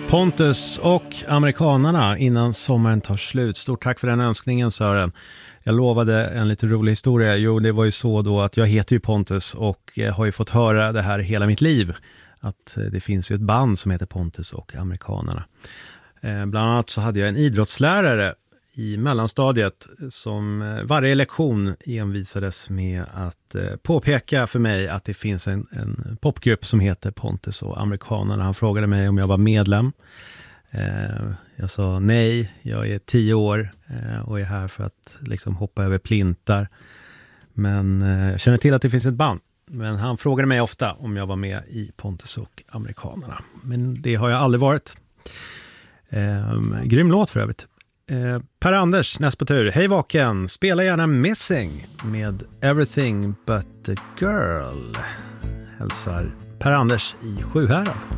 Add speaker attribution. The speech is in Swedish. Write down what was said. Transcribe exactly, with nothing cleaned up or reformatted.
Speaker 1: Pontus och amerikanarna innan sommaren tar slut. Stort tack för den önskningen, Sören. Jag lovade en lite rolig historia. Jo, det var ju så då att jag heter ju Pontus och har ju fått höra det här hela mitt liv. Att det finns ju ett band som heter Pontus och amerikanarna. Bland annat så hade jag en idrottslärare i mellanstadiet som varje lektion envisades med att påpeka för mig att det finns en, en popgrupp som heter Pontus och amerikanerna. Han frågade mig om jag var medlem. Jag sa nej, jag är tio år och är här för att liksom hoppa över plintar. Men jag känner till att det finns ett band. Men han frågade mig ofta om jag var med i Pontus och amerikanerna. Men det har jag aldrig varit. Grym låt för övrigt. Eh, Per-Anders, näst på tur. Hej Vaken, spela gärna Missing med Everything But The Girl. Hälsar Per-Anders i Sjuhärad.